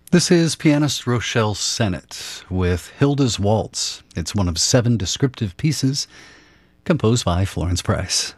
This is pianist Rochelle Sennett with Hilda's Waltz. It's one of 7 descriptive pieces composed by Florence Price.